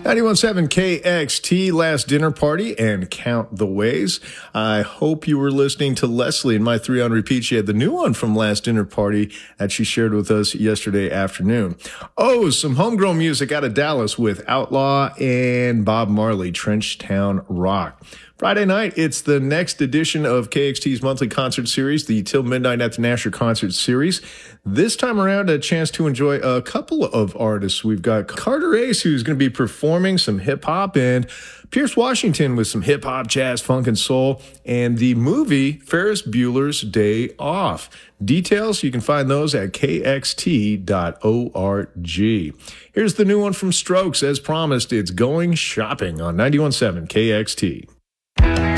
91.7 KXT, Last Dinner Party, and Count the Ways. I hope you were listening to Leslie in my 3 on repeat. She had the new one from Last Dinner Party that she shared with us yesterday afternoon. Oh, some homegrown music out of Dallas with Outlaw and Bob Marley, Trenchtown Rock. Friday night, it's the next edition of KXT's monthly concert series, the Till Midnight at the Nasher concert series. This time around, a chance to enjoy a couple of artists. We've got Carter Ace, who's going to be performing some hip-hop, and Pierce Washington with some hip-hop, jazz, funk, and soul, and the movie Ferris Bueller's Day Off. Details, you can find those at kxt.org. Here's the new one from Strokes. As promised, it's Going Shopping on 91.7 KXT.